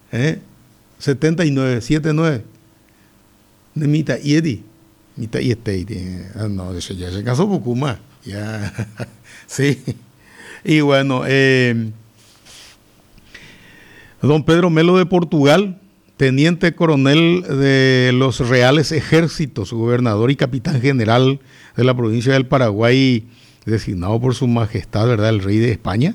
¿eh? 79, 79. De mitad y mitad y no, eso ya se casó poco más. Ya, sí. Y bueno, don Pedro Melo de Portugal, teniente coronel de los Reales Ejércitos, gobernador y capitán general de la provincia del Paraguay, designado por su majestad, ¿verdad?, el rey de España.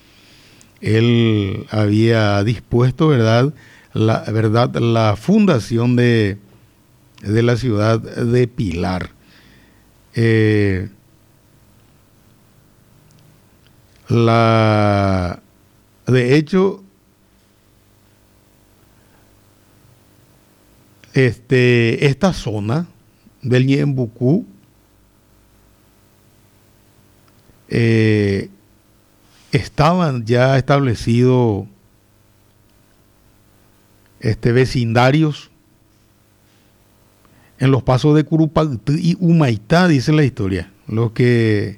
Él había dispuesto, ¿verdad?, la fundación de la ciudad de Pilar. De hecho, esta zona del Ñembucú estaban ya establecidos vecindarios en los pasos de Curupaytí y Humaitá, dice la historia, los que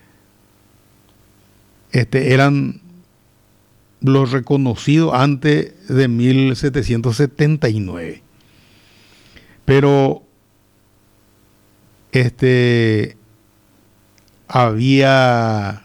eran los reconocidos antes de 1779. Pero había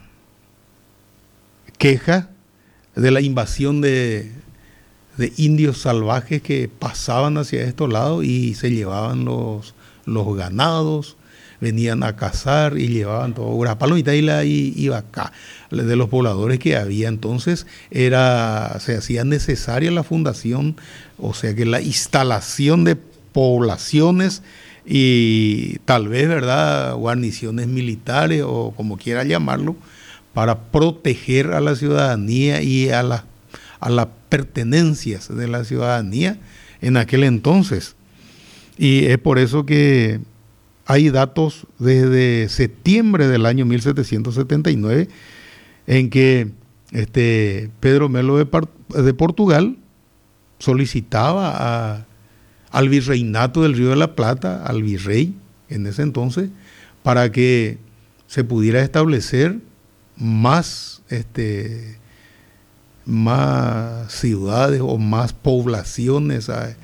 queja de la invasión de indios salvajes que pasaban hacia estos lados y se llevaban los ganados, venían a cazar y llevaban todo palomita y vaca de los pobladores que había. Entonces se hacía necesaria la fundación, o sea que la instalación de poblaciones y tal vez, ¿verdad?, guarniciones militares o como quiera llamarlo, para proteger a la ciudadanía y a las pertenencias de la ciudadanía en aquel entonces. Y es por eso que hay datos desde septiembre del año 1779 en que Pedro Melo de Portugal solicitaba al virreinato del Río de la Plata, al virrey en ese entonces, para que se pudiera establecer más ciudades o más poblaciones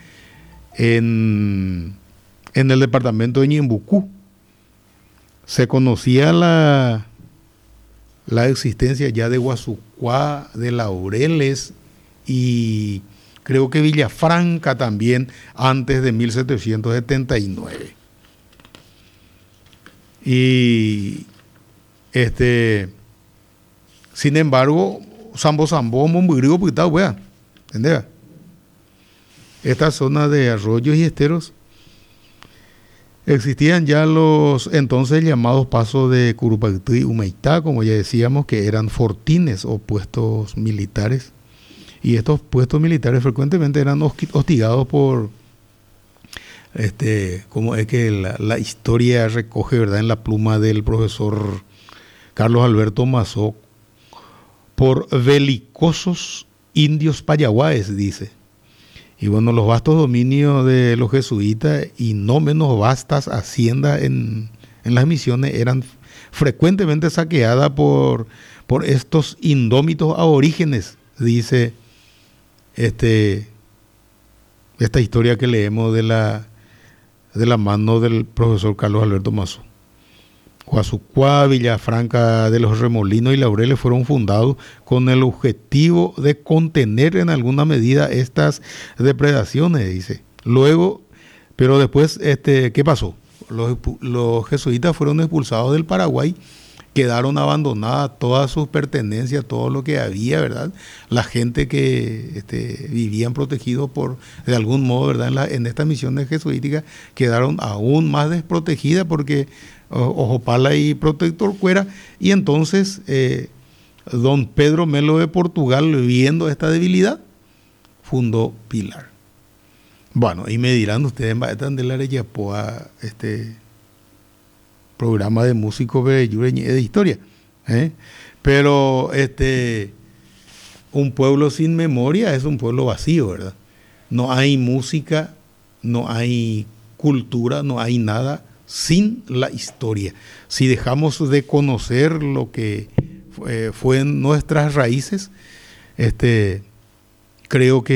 en el departamento de Ñembucú. Se conocía la existencia ya de Guasucuá, de Laureles y creo que Villafranca también antes de 1779. Y sin embargo, Sambo, Momburío, Putao, wea, ¿entendés? Esta zona de arroyos y esteros existían ya los entonces llamados pasos de Curupaytí y Humaitá, como ya decíamos, que eran fortines o puestos militares. Y estos puestos militares frecuentemente eran hostigados por, como es que la historia recoge, ¿verdad?, en la pluma del profesor Carlos Alberto Mazó, por belicosos indios payaguáes, dice. Y bueno, los vastos dominios de los jesuitas y no menos vastas haciendas en las misiones eran frecuentemente saqueadas por estos indómitos aborígenes, dice esta historia que leemos de la mano del profesor Carlos Alberto Mazó. Guasucuá, Villafranca de los Remolinos y Laureles fueron fundados con el objetivo de contener en alguna medida estas depredaciones, dice. Luego, pero después, ¿qué pasó? Los jesuitas fueron expulsados del Paraguay, quedaron abandonadas todas sus pertenencias, todo lo que había, ¿verdad? La gente que vivían protegidos de algún modo, ¿verdad?, en estas misiones jesuíticas, quedaron aún más desprotegidas porque Ojopala y Protector Cuera, y entonces don Pedro Melo de Portugal, viendo esta debilidad, fundó Pilar. Bueno, y me dirán ustedes, de la Areyapoa, programa de músicos de historia, pero un pueblo sin memoria es un pueblo vacío, ¿verdad? No hay música, no hay cultura, no hay nada sin la historia. Si dejamos de conocer lo que fue en nuestras raíces, creo que